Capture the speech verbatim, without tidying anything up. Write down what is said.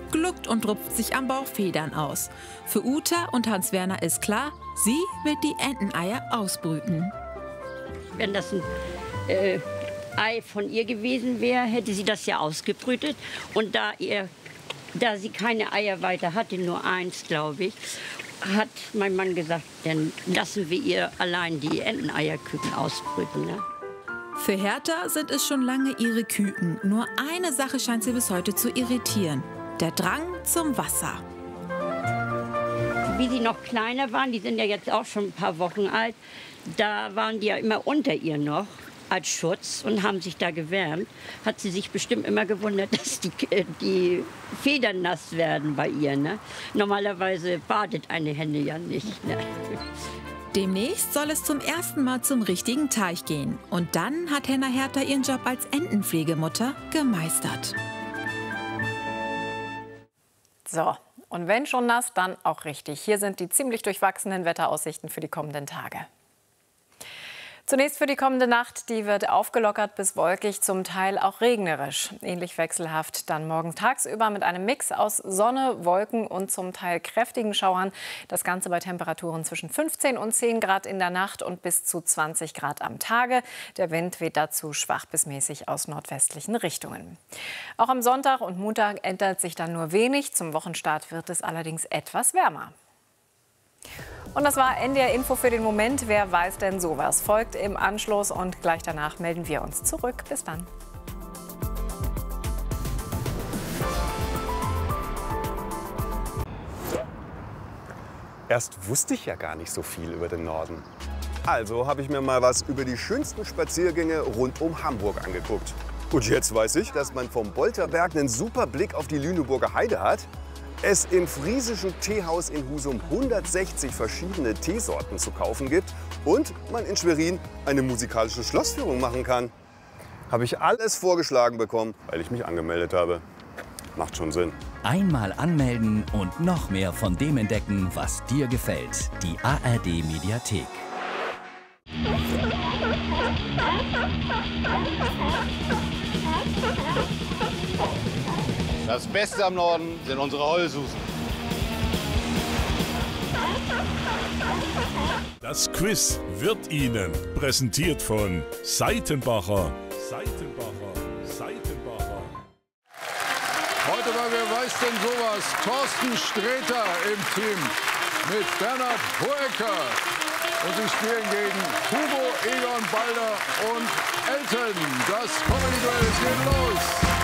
gluckt und rupft sich am Bauch Federn aus. Für Uta und Hans-Werner ist klar, sie wird die Enteneier ausbrüten. Wenn das ein äh, Ei von ihr gewesen wäre, hätte sie das ja ausgebrütet. Und da, ihr, da sie keine Eier weiter hatte, nur eins, glaube ich, hat mein Mann gesagt, dann lassen wir ihr allein die Enteneierküken ausbrüten. Ne? Für Hertha sind es schon lange ihre Küken. Nur eine Sache scheint sie bis heute zu irritieren: der Drang zum Wasser. Wie sie noch kleiner waren, die sind ja jetzt auch schon ein paar Wochen alt, da waren die ja immer unter ihr noch als Schutz und haben sich da gewärmt. Hat sie sich bestimmt immer gewundert, dass die, die Federn nass werden bei ihr. Ne? Normalerweise badet eine Henne ja nicht. Ne? Demnächst soll es zum ersten Mal zum richtigen Teich gehen. Und dann hat Henna Hertha ihren Job als Entenpflegemutter gemeistert. So, und wenn schon nass, dann auch richtig. Hier sind die ziemlich durchwachsenen Wetteraussichten für die kommenden Tage. Zunächst für die kommende Nacht, die wird aufgelockert bis wolkig, zum Teil auch regnerisch. Ähnlich wechselhaft dann morgen tagsüber mit einem Mix aus Sonne, Wolken und zum Teil kräftigen Schauern. Das Ganze bei Temperaturen zwischen fünfzehn und zehn Grad in der Nacht und bis zu zwanzig Grad am Tage. Der Wind weht dazu schwach bis mäßig aus nordwestlichen Richtungen. Auch am Sonntag und Montag ändert sich dann nur wenig. Zum Wochenstart wird es allerdings etwas wärmer. Und das war N D R Info für den Moment. Wer weiß denn sowas? Folgt im Anschluss und gleich danach melden wir uns zurück. Bis dann. Erst wusste ich ja gar nicht so viel über den Norden. Also habe ich mir mal was über die schönsten Spaziergänge rund um Hamburg angeguckt. Und jetzt weiß ich, dass man vom Bolterberg einen super Blick auf die Lüneburger Heide hat. Es im friesischen Teehaus in Husum hundertsechzig verschiedene Teesorten zu kaufen gibt und man in Schwerin eine musikalische Schlossführung machen kann. Habe ich alles vorgeschlagen bekommen, weil ich mich angemeldet habe. Macht schon Sinn. Einmal anmelden und noch mehr von dem entdecken, was dir gefällt. Die A R D Mediathek. Das Beste am Norden sind unsere Heulsusen. Das Quiz wird Ihnen präsentiert von Seitenbacher. Seitenbacher, Seitenbacher. Heute bei Wer weiß denn sowas? Thorsten Sträter im Team mit Bernhard Hoeker. Und sie spielen gegen Hugo, Egon Balder und Elton. Das Comedy-Duell geht los.